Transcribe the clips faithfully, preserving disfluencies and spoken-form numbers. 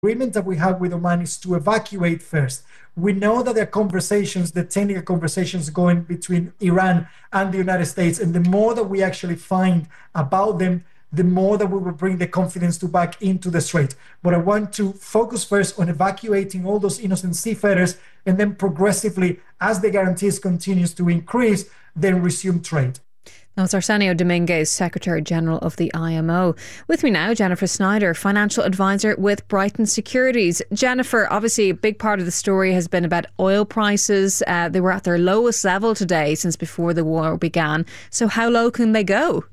agreement that we have with Oman is to evacuate first. We know that there are conversations, the technical conversations going between Iran and the United States, and the more that we actually find about them, the more that we will bring the confidence to back into the strait. But I want to focus first on evacuating all those innocent seafarers, and then progressively, as the guarantees continues to increase, then resume trade. That was Arsenio Dominguez, Secretary General of the I M O. With me now, Jennifer Snyder, Financial Advisor with Brighton Securities. Jennifer, obviously a big part of the story has been about oil prices. Uh, they were at their lowest level today since before the war began. So how low can they go?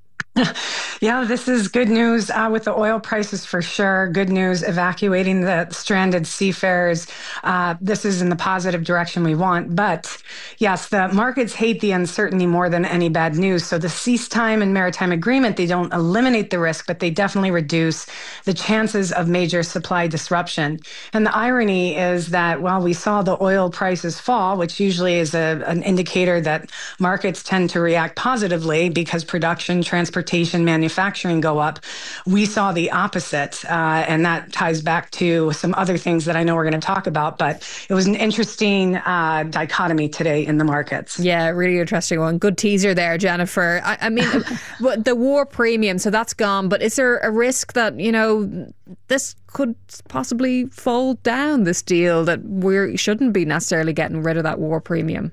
Yeah, this is good news uh, with the oil prices for sure. Good news evacuating the stranded seafarers. Uh, this is in the positive direction we want. But yes, the markets hate the uncertainty more than any bad news. So the cease-time and maritime agreement, they don't eliminate the risk, but they definitely reduce the chances of major supply disruption. And the irony is that while we saw the oil prices fall, which usually is a, an indicator that markets tend to react positively because production, transportation, manufacturing go up, we saw the opposite. Uh, and that ties back to some other things that I know we're going to talk about. But it was an interesting uh, dichotomy today in the markets. Yeah, really interesting one. Good teaser there, Jennifer. I, I mean, the war premium, so that's gone. But is there a risk that, you know, this could possibly fall down, this deal, that we shouldn't be necessarily getting rid of that war premium?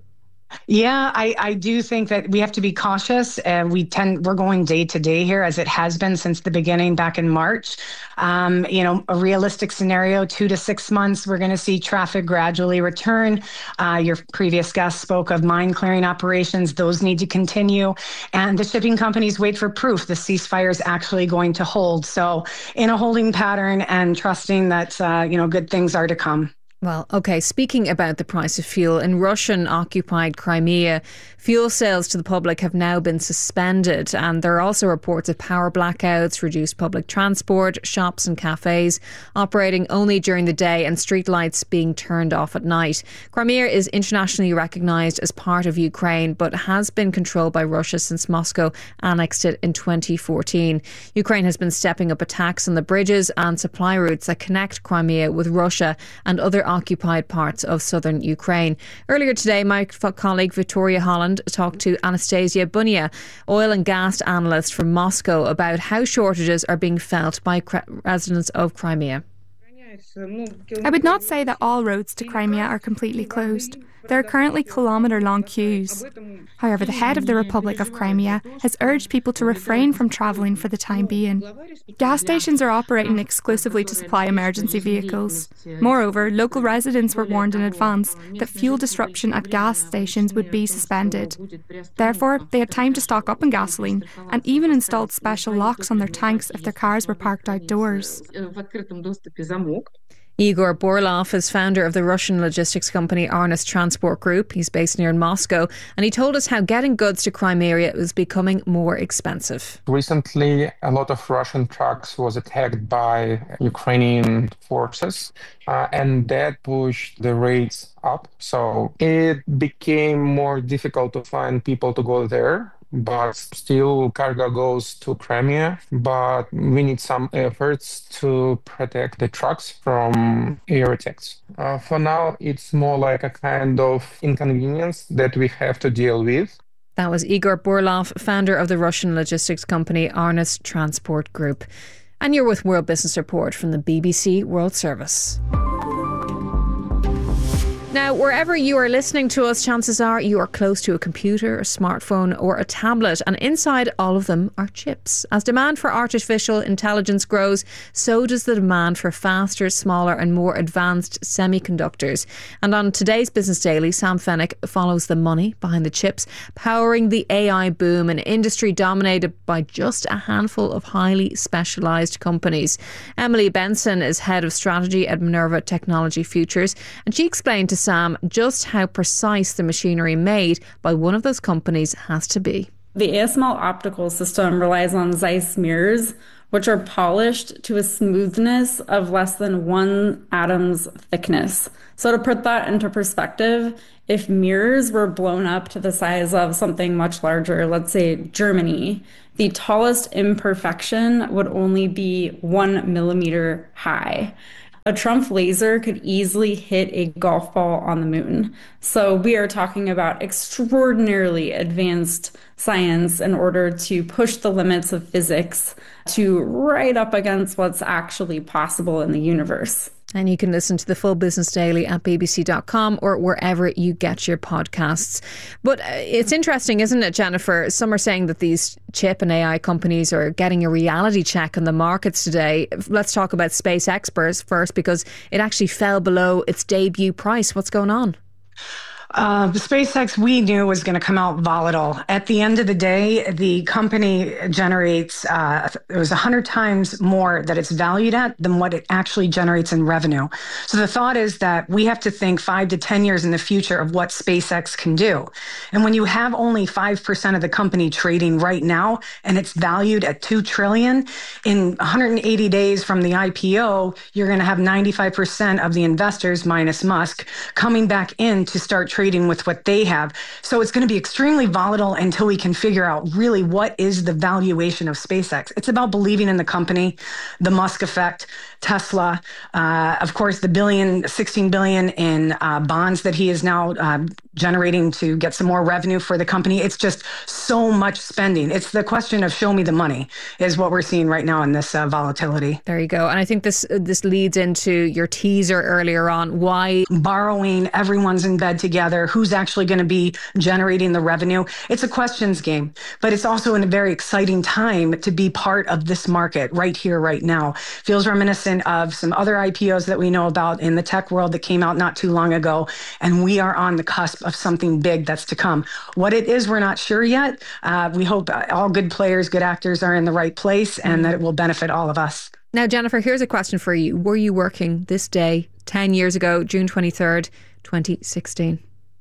Yeah, I, I do think that we have to be cautious. Uh, we tend we're going day to day here, as it has been since the beginning back in March. Um, you know, a realistic scenario, two to six months, we're going to see traffic gradually return. Uh, your previous guest spoke of mine clearing operations; those need to continue, and the shipping companies wait for proof the ceasefire is actually going to hold. So, in a holding pattern and trusting that uh, you know good things are to come. Well, OK, speaking about the price of fuel, in Russian-occupied Crimea, fuel sales to the public have now been suspended, and there are also reports of power blackouts, reduced public transport, shops and cafes operating only during the day, and streetlights being turned off at night. Crimea is internationally recognised as part of Ukraine, but has been controlled by Russia since Moscow annexed it in twenty fourteen. Ukraine has been stepping up attacks on the bridges and supply routes that connect Crimea with Russia and other occupied parts of southern Ukraine. Earlier today, my colleague Victoria Holland talked to Anastasia Bunia, oil and gas analyst from Moscow, about how shortages are being felt by residents of Crimea. I would not say that all roads to Crimea are completely closed. There are currently kilometre-long queues. However, the head of the Republic of Crimea has urged people to refrain from travelling for the time being. Gas stations are operating exclusively to supply emergency vehicles. Moreover, local residents were warned in advance that fuel disruption at gas stations would be suspended. Therefore, they had time to stock up on gasoline and even installed special locks on their tanks if their cars were parked outdoors. Igor Borlov is founder of the Russian logistics company Arnes Transport Group. He's based near Moscow, and he told us how getting goods to Crimea is becoming more expensive. Recently, a lot of Russian trucks was attacked by Ukrainian forces, uh, and that pushed the rates up. So it became more difficult to find people to go there. But still cargo goes to Crimea, but we need some efforts to protect the trucks from air attacks. Uh, for now, it's more like a kind of inconvenience that we have to deal with. That was Igor Borlov, founder of the Russian logistics company Arnes Transport Group. And you're with World Business Report from the B B C World Service. Now, wherever you are listening to us, chances are you are close to a computer, a smartphone or a tablet, and inside all of them are chips. As demand for artificial intelligence grows, so does the demand for faster, smaller and more advanced semiconductors. And on today's Business Daily, Sam Fennick follows the money behind the chips, powering the A I boom, an industry dominated by just a handful of highly specialised companies. Emily Benson is head of strategy at Minerva Technology Futures, and she explained to Sam just how precise the machinery made by one of those companies has to be. The A S M L optical system relies on Zeiss mirrors, which are polished to a smoothness of less than one atom's thickness. So to put that into perspective, if mirrors were blown up to the size of something much larger, let's say Germany, the tallest imperfection would only be one millimeter high. A Trump laser could easily hit a golf ball on the moon. So we are talking about extraordinarily advanced science in order to push the limits of physics to right up against what's actually possible in the universe. And you can listen to the full Business Daily at b b c dot com or wherever you get your podcasts. But it's interesting, isn't it, Jennifer? Some are saying that these chip and A I companies are getting a reality check on the markets today. Let's talk about SpaceX first, because it actually fell below its debut price. What's going on? Uh, the SpaceX we knew was going to come out volatile. At the end of the day, the company generates, uh, it was one hundred times more that it's valued at than what it actually generates in revenue. So the thought is that we have to think five to ten years in the future of what SpaceX can do. And when you have only five percent of the company trading right now, and it's valued at two trillion dollars, in one hundred eighty days from the I P O, you're going to have ninety-five percent of the investors, minus Musk, coming back in to start trading trading with what they have. So it's going to be extremely volatile until we can figure out really what is the valuation of SpaceX. It's about believing in the company, the Musk effect, Tesla, uh, of course, the billion, sixteen billion in uh, bonds that he is now uh, generating to get some more revenue for the company. It's just so much spending. It's the question of show me the money is what we're seeing right now in this uh, volatility. There you go. And I think this this leads into your teaser earlier on. Why borrowing, everyone's in bed together. Who's actually going to be generating the revenue? It's a questions game, but it's also in a very exciting time to be part of this market right here, right now. Feels reminiscent of some other I P Os that we know about in the tech world that came out not too long ago. And we are on the cusp of something big that's to come. What it is, we're not sure yet. Uh, we hope all good players, good actors are in the right place and that it will benefit all of us. Now, Jennifer, here's a question for you. Were you working this day ten years ago, June twenty-third, twenty sixteen?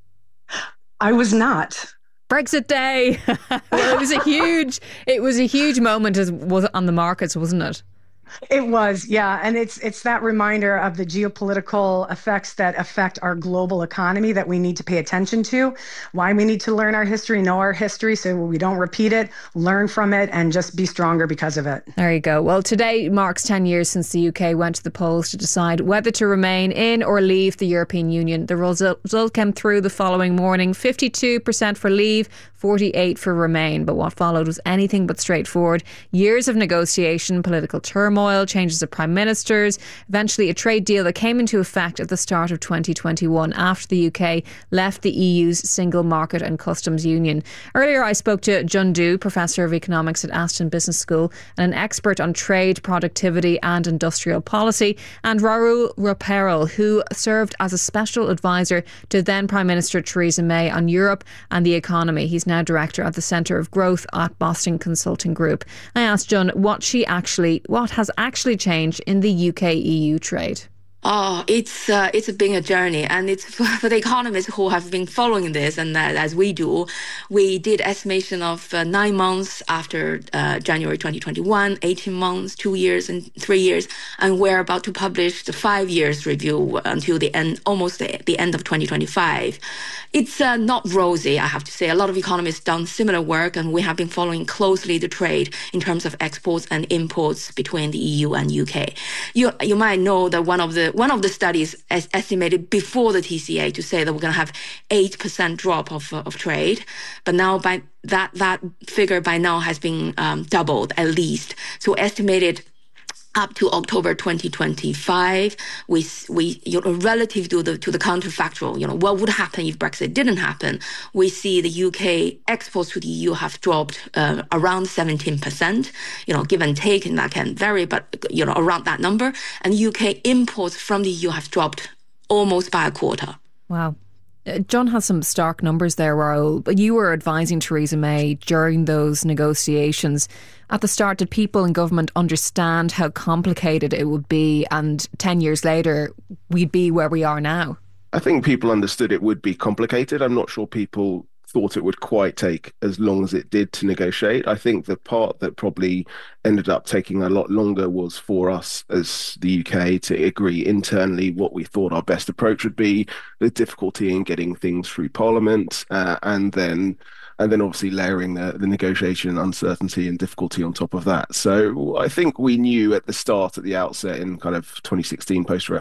I was not. Brexit Day. Well, it was a huge, it was a huge moment as was on the markets, wasn't it? It was, yeah. And it's it's that reminder of the geopolitical effects that affect our global economy that we need to pay attention to, why we need to learn our history, know our history so we don't repeat it, learn from it, and just be stronger because of it. There you go. Well, today marks ten years since the U K went to the polls to decide whether to remain in or leave the European Union. The result came through the following morning, fifty-two percent for leave, forty-eight percent for remain. But what followed was anything but straightforward. Years of negotiation, political turmoil, changes of prime ministers, eventually a trade deal that came into effect at the start of twenty twenty-one after the U K left the E U's single market and customs union. Earlier I spoke to Jun Du, Professor of Economics at Aston Business School and an expert on trade, productivity and industrial policy, and Raul Roperel, who served as a special advisor to then Prime Minister Theresa May on Europe and the economy. He's now director at the Centre of Growth at Boston Consulting Group. I asked Jun what she actually, what has actually changed in the U K E U trade. Oh, it's uh, it's been a journey, and it's for, for the economists who have been following this, and uh, as we do, we did estimation of uh, nine months after uh, January twenty twenty-one, eighteen months, two years, and three years, and we're about to publish the five years review until the end, almost the, the end of twenty twenty-five. It's uh, not rosy, I have to say. A lot of economists done similar work, and we have been following closely the trade in terms of exports and imports between the E U and U K. You you might know that one of the One of the studies es- estimated before the T C A to say that we're going to have eight percent drop of uh, of trade, but now by that that figure by now has been um, doubled at least. So estimated up to October twenty twenty-five, we we you know, relative to the to the counterfactual, you know, what would happen if Brexit didn't happen? We see the U K exports to the E U have dropped uh, around seventeen percent, you know, give and take, and that can vary, but you know, around that number. And U K imports from the E U have dropped almost by a quarter. Wow. Uh, John has some stark numbers there, Raul. But you were advising Theresa May during those negotiations. At the start, did people in government understand how complicated it would be, and ten years later, we'd be where we are now? I think people understood it would be complicated. I'm not sure people thought it would quite take as long as it did to negotiate. I think the part that probably ended up taking a lot longer was for us as the U K to agree internally what we thought our best approach would be, the difficulty in getting things through Parliament, uh, and then and then obviously layering the, the negotiation uncertainty and difficulty on top of that. So I think we knew at the start, at the outset in kind of twenty sixteen post